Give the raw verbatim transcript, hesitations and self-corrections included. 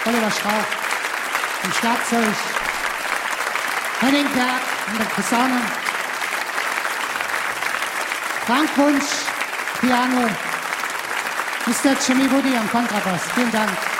Oliver Strauch am Schlagzeug, Henning Berg an der Posaune, Frank Wunsch, Piano, Mister Jimmy Woody am Kontrabass. Vielen Dank.